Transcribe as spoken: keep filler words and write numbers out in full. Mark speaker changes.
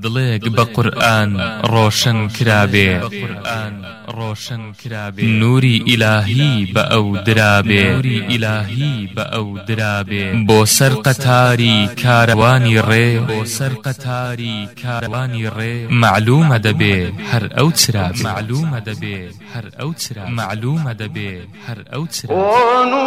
Speaker 1: دڵێک بە قورئان ڕۆشن کرابێ نوری ئیلاهی بە ئەو درابێ نوری ئیلاهی بە ئەو درابێ بۆ سەر قەتاری کاروانی ڕێ بۆ سەر قەتاری کاروانی ڕێ معلومە دەبێ هەر ئەو چرابێ معلومە دەبێ هەر ئەو چرابێ معلومە دەبێ هەر ئەو چرابێ